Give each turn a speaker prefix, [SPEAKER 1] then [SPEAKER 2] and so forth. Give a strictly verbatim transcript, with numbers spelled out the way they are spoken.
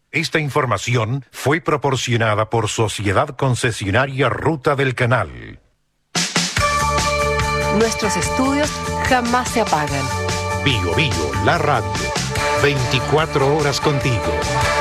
[SPEAKER 1] Esta información fue proporcionada por Sociedad Concesionaria Ruta del Canal.
[SPEAKER 2] Nuestros estudios jamás se apagan.
[SPEAKER 1] Bio Bio, la radio. veinticuatro horas contigo.